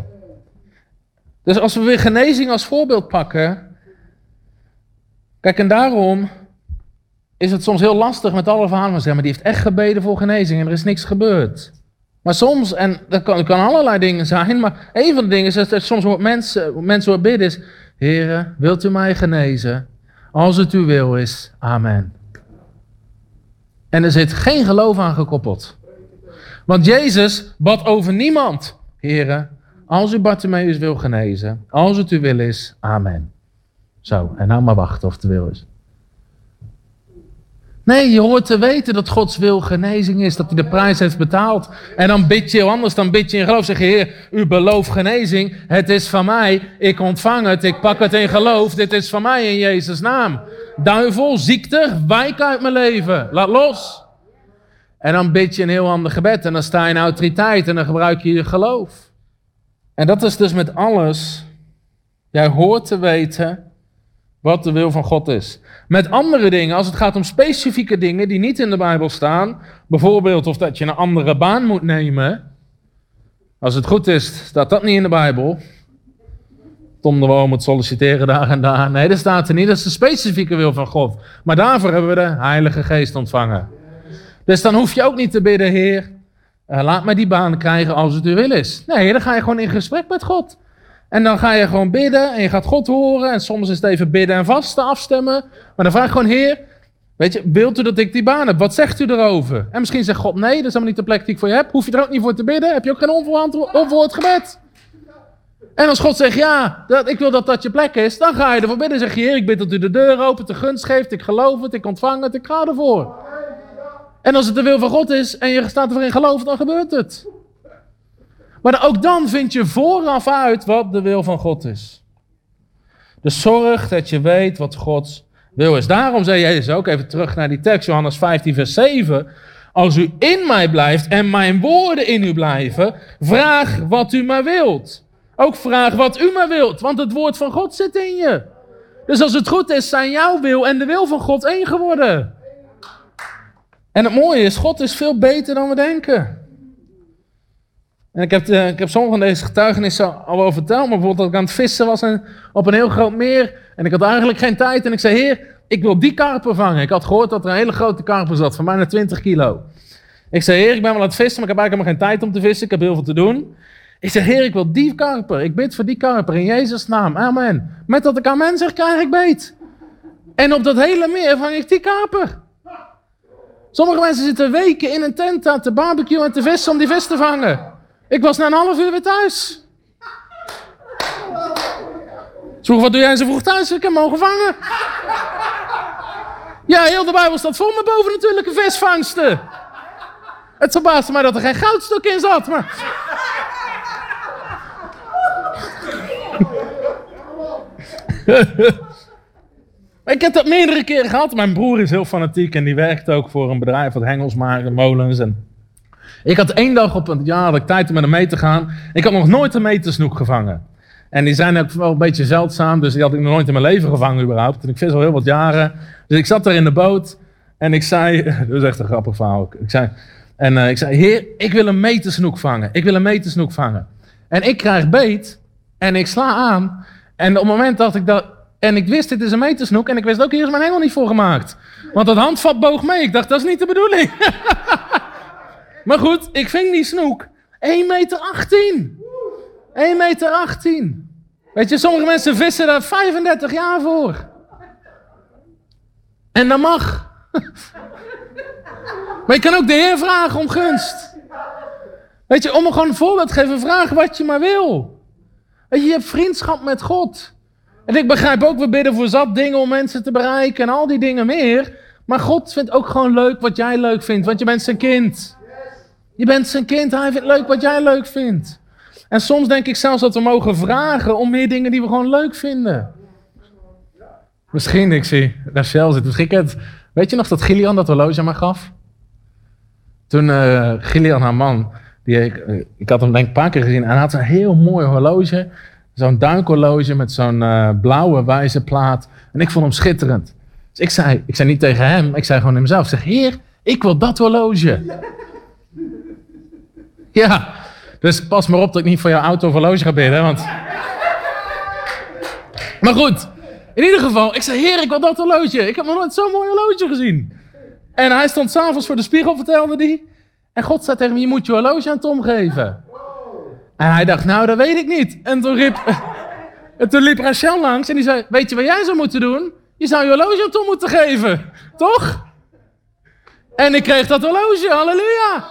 Dus als we weer genezing als voorbeeld pakken. Kijk, en daarom is het soms heel lastig met alle verhalen van zeggen, maar die heeft echt gebeden voor genezing en er is niks gebeurd. Maar soms, en dat kan, dat kan allerlei dingen zijn, maar een van de dingen is dat er soms hoort mensen, mensen hoort bidden is, Heere, wilt u mij genezen? Als het uw wil is, amen. En er zit geen geloof aan gekoppeld. Want Jezus bad over niemand. Heere, als u Bartimaeus wil genezen, als het uw wil is, amen. Zo, en nou maar wachten of het de wil is. Nee, je hoort te weten dat Gods wil genezing is, dat hij de prijs heeft betaald. En dan bid je heel anders, dan bid je in geloof. Zeg je, Heer, u belooft genezing, het is van mij, ik ontvang het, ik pak het in geloof, dit is van mij in Jezus' naam. Duivel, ziekte, wijk uit mijn leven, laat los. En dan bid je een heel ander gebed en dan sta je in autoriteit en dan gebruik je je geloof. En dat is dus met alles, jij hoort te weten wat de wil van God is. Met andere dingen, als het gaat om specifieke dingen die niet in de Bijbel staan, bijvoorbeeld of dat je een andere baan moet nemen, als het goed is, staat dat niet in de Bijbel. Tom de Wal moet solliciteren daar en daar. Nee, dat staat er niet, dat is de specifieke wil van God. Maar daarvoor hebben we de Heilige Geest ontvangen. Dus dan hoef je ook niet te bidden, Heer, uh, laat mij die baan krijgen als het uw wil is. Nee, dan ga je gewoon in gesprek met God. En dan ga je gewoon bidden en je gaat God horen. En soms is het even bidden en vasten, afstemmen. Maar dan vraag je gewoon, Heer, weet je, wilt u dat ik die baan heb? Wat zegt u erover? En misschien zegt God, nee, dat is helemaal niet de plek die ik voor je heb. Hoef je er ook niet voor te bidden. Heb je ook geen onverhoord gebed. En als God zegt, ja, dat, ik wil dat dat je plek is, dan ga je ervoor bidden. Dan zeg je, Heer, ik bid dat u de deur opent, de gunst geeft. Ik geloof het, ik ontvang het, ik ga ervoor. En als het de wil van God is en je staat ervoor in geloof, dan gebeurt het. Maar ook dan vind je vooraf uit wat de wil van God is. Dus zorg dat je weet wat Gods wil is. Daarom zei Jezus ook, even terug naar die tekst, Johannes vijftien vers zeven. Als u in mij blijft en mijn woorden in u blijven, vraag wat u maar wilt. Ook vraag wat u maar wilt, want het woord van God zit in je. Dus als het goed is, zijn jouw wil en de wil van God één geworden. En het mooie is, God is veel beter dan we denken. En ik heb, de, ik heb sommige van deze getuigenissen al wel verteld, maar bijvoorbeeld dat ik aan het vissen was en, op een heel groot meer. En ik had eigenlijk geen tijd en ik zei, Heer, ik wil die karper vangen. Ik had gehoord dat er een hele grote karper zat, van bijna twintig kilo. Ik zei, Heer, ik ben wel aan het vissen, maar ik heb eigenlijk helemaal geen tijd om te vissen. Ik heb heel veel te doen. Ik zeg, Heer, ik wil die karper. Ik bid voor die karper in Jezus' naam. Amen. Met dat ik amen zeg, krijg ik beet. En op dat hele meer vang ik die karper. Sommige mensen zitten weken in een tent aan te barbecuen en te vissen om die vis te vangen. Ik was na een half uur weer thuis. Ze vroeg, wat doe jij zo vroeg thuis? Ik heb hem mogen vangen. Ja, heel de Bijbel staat vol met bovennatuurlijke visvangsten. Het verbaasde mij dat er geen goudstuk in zat, maar... Ik heb dat meerdere keren gehad. Mijn broer is heel fanatiek en die werkt ook voor een bedrijf wat hengels maakt, molens. En ik had één dag op een jaar had ik tijd om met hem mee te gaan. Ik had nog nooit een metersnoek gevangen. En die zijn ook wel een beetje zeldzaam, dus die had ik nog nooit in mijn leven gevangen überhaupt. En ik vis al heel wat jaren. Dus ik zat daar in de boot en ik zei, dat is echt een grappig verhaal ook. Ik zei, en uh, ik zei, heer, ik wil een metersnoek vangen. Ik wil een metersnoek vangen. En ik krijg beet en ik sla aan. En op het moment dat ik dat, en ik wist, dit is een metersnoek. En ik wist ook, hier is mijn hengel niet voor gemaakt. Want dat handvat boog mee. Ik dacht, dat is niet de bedoeling. Maar goed, ik ving die snoek. één meter achttien. één meter achttien. Weet je, sommige mensen vissen daar vijfendertig jaar voor. En dat mag. Maar je kan ook de Heer vragen om gunst. Weet je, om me gewoon een voorbeeld te geven, vraag wat je maar wil. Weet je, je hebt vriendschap met God. En ik begrijp ook, we bidden voor zat dingen om mensen te bereiken en al die dingen meer. Maar God vindt ook gewoon leuk wat jij leuk vindt, want je bent zijn kind. Je bent zijn kind, hij vindt leuk wat jij leuk vindt. En soms denk ik zelfs dat we mogen vragen om meer dingen die we gewoon leuk vinden. Misschien, ik zie, daar Shell zit. Misschien het, weet je nog dat Gillian dat horloge aan mij gaf? Toen uh, Gillian, haar man, die, ik, uh, ik had hem denk ik een paar keer gezien. En hij had een heel mooi horloge. Zo'n duikhorloge met zo'n uh, blauwe wijze plaat. En ik vond hem schitterend. Dus ik zei, ik zei niet tegen hem, ik zei gewoon in mezelf. Ik zeg, heer, ik wil dat horloge. Ja, dus pas maar op dat ik niet voor jouw auto of horloge ga bidden, want... Maar goed, in ieder geval, ik zei, heer, ik wil dat horloge. Ik heb nog nooit zo'n mooi horloge gezien. En hij stond s'avonds voor de spiegel, vertelde hij. En God zei tegen me, je moet je horloge aan Tom geven. En hij dacht, nou, dat weet ik niet. En toen, riep, en toen liep Rachel langs en die zei, weet je wat jij zou moeten doen? Je zou je horloge aan Tom moeten geven, toch? En ik kreeg dat horloge, halleluja.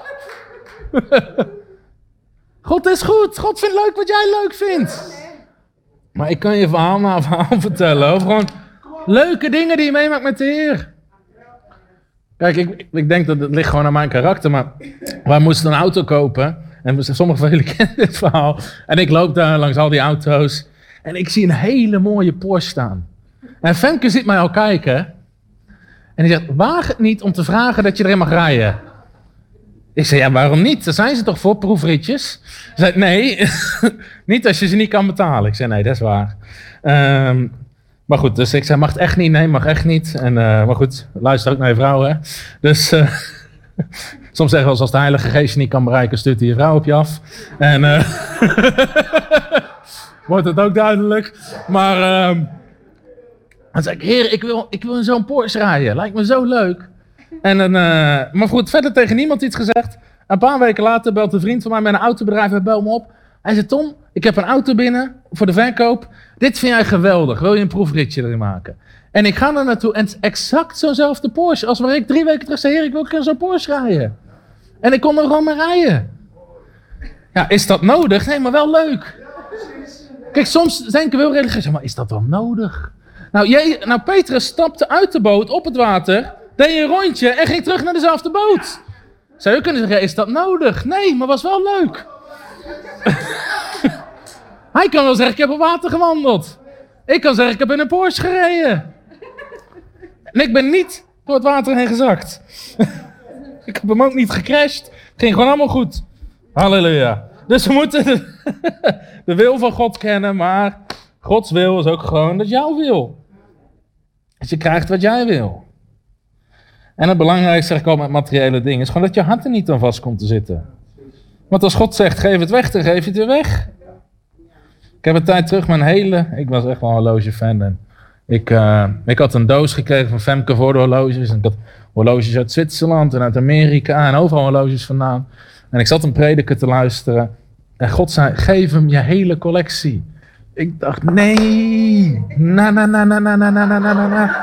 God is goed, God vindt leuk wat jij leuk vindt. Maar ik kan je verhaal na verhaal vertellen over gewoon leuke dingen die je meemaakt met de Heer. Kijk, ik, ik denk dat het ligt gewoon aan mijn karakter, maar wij moesten een auto kopen. En sommige van jullie kennen dit verhaal. En ik loop daar langs al die auto's. En ik zie een hele mooie Porsche staan. En Femke ziet mij al kijken. En die zegt, waag het niet om te vragen dat je erin mag rijden. Ik zei, ja, waarom niet? Daar zijn ze toch voor, proefritjes? Ze zei, nee, niet als je ze niet kan betalen. Ik zei, nee, dat is waar. Um, maar goed, dus ik zei, mag het echt niet? Nee, mag echt niet. En, uh, maar goed, luister ook naar je vrouw, hè. Dus... Uh, soms zeggen we als de Heilige Geest je niet kan bereiken, stuurt hij je vrouw op je af. En uh, wordt het ook duidelijk. Maar uh, dan zei ik, heer, ik wil, ik wil in zo'n Porsche rijden. Lijkt me zo leuk. En dan, uh, maar goed, verder tegen niemand iets gezegd. Een paar weken later belt een vriend van mij met een autobedrijf en belt me op. Hij zei, Tom, ik heb een auto binnen voor de verkoop. Dit vind jij geweldig. Wil je een proefritje erin maken? En ik ga er naartoe en het is exact zo'nzelfde Porsche als waar ik drie weken terug zei, heer, ik wil in zo'n Porsche rijden. En ik kon er gewoon mee rijden. Ja, is dat nodig? Nee, maar wel leuk. Kijk, soms denken we heel religieus, maar is dat wel nodig? Nou, jij, nou, Petrus stapte uit de boot op het water, deed een rondje en ging terug naar dezelfde boot. Zou je kunnen zeggen, is dat nodig? Nee, maar was wel leuk. Hij kan wel zeggen, ik heb op water gewandeld. Ik kan zeggen, ik heb in een Porsche gereden. En ik ben niet door het water heen gezakt. Ik heb hem ook niet gecrashed. Het ging gewoon allemaal goed. Halleluja. Dus we moeten de, de wil van God kennen, maar Gods wil is ook gewoon dat jouw wil. Dat je krijgt wat jij wil. En het belangrijkste, zeg ik al met materiële dingen, is gewoon dat je hart er niet aan vast komt te zitten. Want als God zegt, geef het weg, dan geef je het weer weg. Ik heb een tijd terug mijn hele... Ik was echt wel een horlogefan. En ik, uh, ik had een doos gekregen van Femke voor de horloges. En ik had horloges uit Zwitserland en uit Amerika en overal horloges vandaan. En ik zat een prediker te luisteren. En God zei, geef hem je hele collectie. Ik dacht, nee. Na, na, na, na, na, na, na, na, na, na.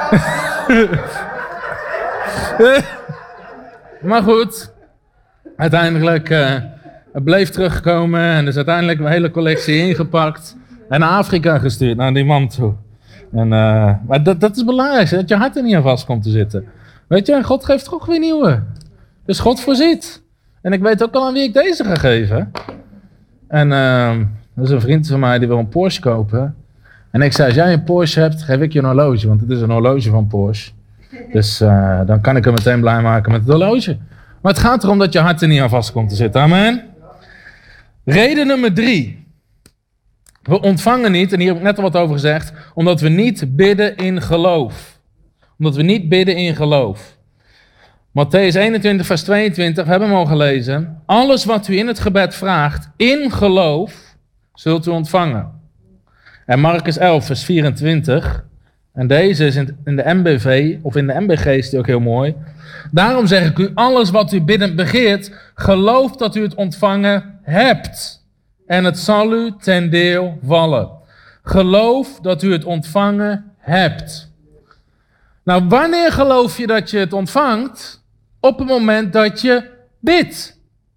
Maar goed. Uiteindelijk... Uh, Het bleef terugkomen en dus uiteindelijk mijn hele collectie ingepakt en naar Afrika gestuurd, naar die man toe. En, uh, maar dat, dat is belangrijk, dat je hart er niet aan vast komt te zitten. Weet je, God geeft toch weer nieuwe. Dus God voorziet. En ik weet ook al aan wie ik deze ga geven. En uh, dat is een vriend van mij die wil een Porsche kopen. En ik zei, als jij een Porsche hebt, geef ik je een horloge. Want het is een horloge van Porsche. Dus uh, dan kan ik hem meteen blij maken met het horloge. Maar het gaat erom dat je hart er niet aan vast komt te zitten. Amen. Reden nummer drie. We ontvangen niet, en hier heb ik net al wat over gezegd, omdat we niet bidden in geloof. Omdat we niet bidden in geloof. Mattheüs eenentwintig vers tweeëntwintig, we hebben hem al gelezen. Alles wat u in het gebed vraagt, in geloof, zult u ontvangen. En Marcus elf vers vierentwintig, en deze is in de M B V, of in de M B G is die ook heel mooi. Daarom zeg ik u, alles wat u biddend begeert, geloof dat u het ontvangen hebt. En het zal u ten deel vallen. Geloof dat u het ontvangen hebt. Nou, wanneer geloof je dat je het ontvangt? Op het moment dat je bidt.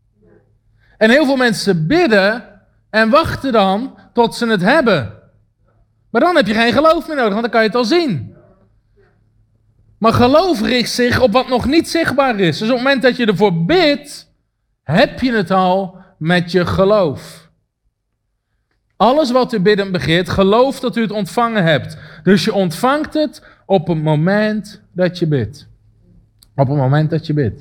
En heel veel mensen bidden en wachten dan tot ze het hebben. Maar dan heb je geen geloof meer nodig, want dan kan je het al zien. Maar geloof richt zich op wat nog niet zichtbaar is. Dus op het moment dat je ervoor bidt, heb je het al met je geloof. Alles wat u bidden begeert, geloof dat u het ontvangen hebt. Dus je ontvangt het op het moment dat je bidt. Op het moment dat je bidt.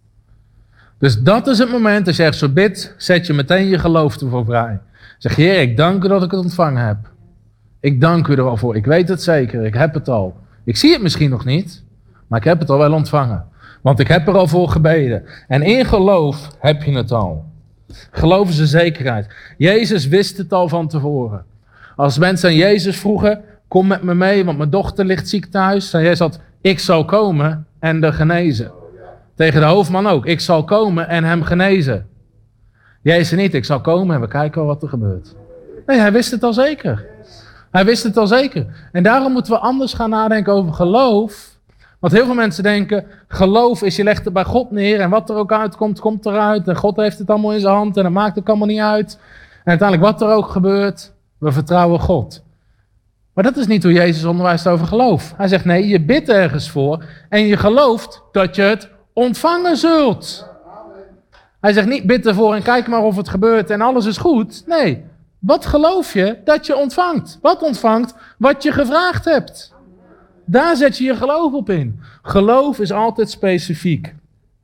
Dus dat is het moment, als je ergens zo bidt, zet je meteen je geloof ervoor vrij. Zeg je, Heer, ik dank u dat ik het ontvangen heb. Ik dank u er al voor. Ik weet het zeker. Ik heb het al. Ik zie het misschien nog niet, maar ik heb het al wel ontvangen. Want ik heb er al voor gebeden. En in geloof heb je het al. Geloof is een zekerheid. Jezus wist het al van tevoren. Als mensen aan Jezus vroegen, kom met me mee, want mijn dochter ligt ziek thuis. Zei Jezus altijd, ik zal komen en de genezen. Tegen de hoofdman ook, ik zal komen en hem genezen. Jezus niet, ik zal komen en we kijken wel wat er gebeurt. Nee, hij wist het al zeker. Hij wist het al zeker. En daarom moeten we anders gaan nadenken over geloof. Want heel veel mensen denken, geloof is je legt het bij God neer en wat er ook uitkomt, komt eruit. En God heeft het allemaal in zijn hand en dat maakt het allemaal niet uit. En uiteindelijk wat er ook gebeurt, we vertrouwen God. Maar dat is niet hoe Jezus onderwijst over geloof. Hij zegt nee, je bidt ergens voor en je gelooft dat je het ontvangen zult. Hij zegt niet bid ervoor en kijk maar of het gebeurt en alles is goed. Nee, wat geloof je dat je ontvangt? Wat ontvangt? Wat je gevraagd hebt. Daar zet je je geloof op in. Geloof is altijd specifiek.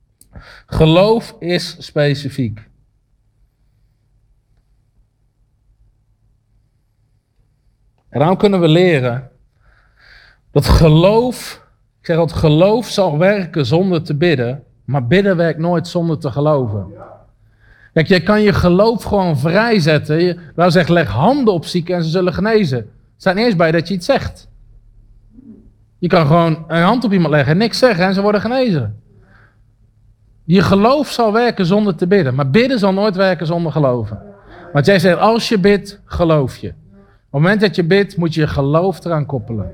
Geloof is specifiek. En dan kunnen we leren dat geloof, ik zeg altijd, geloof zal werken zonder te bidden, maar bidden werkt nooit zonder te geloven. Kijk, je kan je geloof gewoon vrijzetten. Je wou zeggen, leg handen op zieken en ze zullen genezen. Het staat niet eens bij dat je iets zegt. Je kan gewoon een hand op iemand leggen en niks zeggen en ze worden genezen. Je geloof zal werken zonder te bidden, maar bidden zal nooit werken zonder geloven. Want jij zegt, als je bidt, geloof je. Op het moment dat je bidt, moet je je geloof eraan koppelen.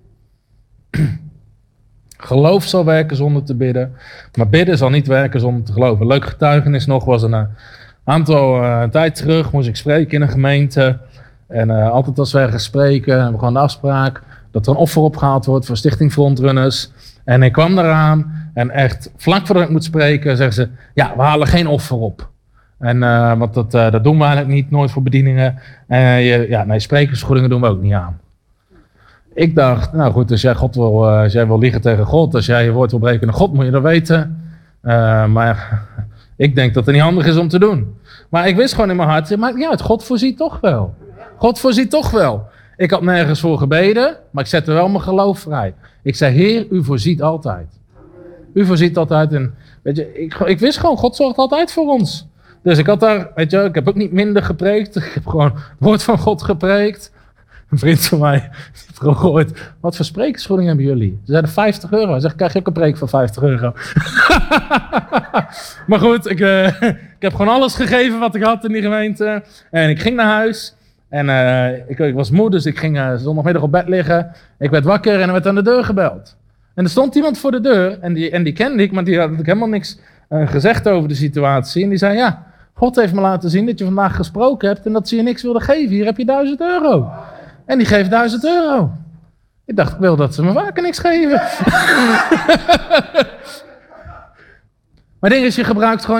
Geloof zal werken zonder te bidden, maar bidden zal niet werken zonder te geloven. Leuk getuigenis nog was een uh, aantal uh, tijd terug, moest ik spreken in een gemeente. En uh, altijd als we ergens spreken, hebben we gewoon de afspraak dat er een offer opgehaald wordt voor Stichting Frontrunners. En ik kwam eraan en echt vlak voordat ik moet spreken zeggen ze, ja, we halen geen offer op. En, uh, want dat, uh, dat doen we eigenlijk niet, nooit voor bedieningen. En uh, je, ja, nee, sprekersvergoedingen doen we ook niet aan. Ik dacht, nou goed, als jij, God wil, uh, als jij wil liegen tegen God, als jij je woord wil breken naar God, moet je dat weten. Uh, maar ik denk dat het niet handig is om te doen. Maar ik wist gewoon in mijn hart, het maakt niet uit, God voorziet toch wel. God voorziet toch wel. Ik had nergens voor gebeden, maar ik zette wel mijn geloof vrij. Ik zei, Heer, u voorziet altijd. U voorziet altijd. En weet je, ik, ik wist gewoon, God zorgt altijd voor ons. Dus ik had daar, weet je, ik heb ook niet minder gepreekt. Ik heb gewoon het woord van God gepreekt. Een vriend van mij vroeg ooit, wat voor sprekersvergoeding hebben jullie? Ze zeiden vijftig euro. Hij zegt, krijg je ook een preek van vijftig euro? Maar goed, ik, uh, ik heb gewoon alles gegeven wat ik had in die gemeente. En ik ging naar huis. En uh, ik, ik was moe, dus ik ging uh, zondagmiddag op bed liggen. Ik werd wakker en er werd aan de deur gebeld. En er stond iemand voor de deur. En die, en die kende ik, maar die had helemaal niks uh, gezegd over de situatie. En die zei, ja, God heeft me laten zien dat je vandaag gesproken hebt en dat ze je niks wilden geven. Hier heb je duizend euro. En die geeft duizend euro. Ik dacht, ik wil dat ze me vaker niks geven. Maar het ding is, je gebruikt gewoon